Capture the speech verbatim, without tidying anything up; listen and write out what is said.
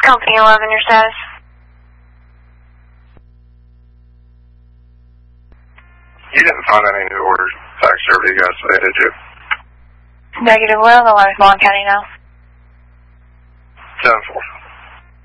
Company eleven, your status? You didn't find any new orders faxed over to you guys today, did you? Negative. We're on the line with Mon County now. ten four.